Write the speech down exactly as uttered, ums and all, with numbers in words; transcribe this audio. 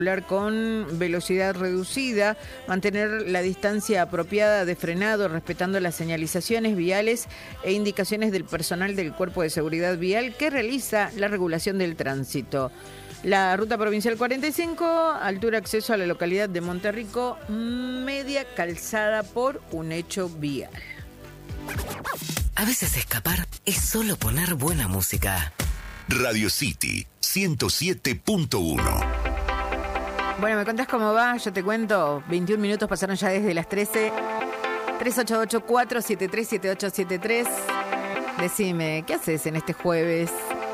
con velocidad reducida, mantener la distancia apropiada de frenado, respetando las señalizaciones viales e indicaciones del personal del Cuerpo de Seguridad Vial que realiza la regulación del tránsito. La ruta provincial cuarenta y cinco, altura acceso a la localidad de Monterrico, media calzada por un hecho vial. A veces escapar es solo poner buena música. Radio City ciento siete punto uno. Bueno, ¿me contás cómo va? Yo te cuento. veintiún minutos pasaron ya desde las trece. tres ocho ocho, cuatro siete tres, siete ocho siete tres. Decime, ¿qué haces en este jueves?